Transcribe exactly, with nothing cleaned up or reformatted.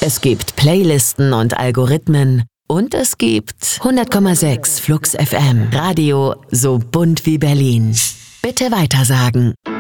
Es gibt Playlisten und Algorithmen. Und es gibt hundert Komma sechs Flux F M. Radio so bunt wie Berlin. Bitte weitersagen.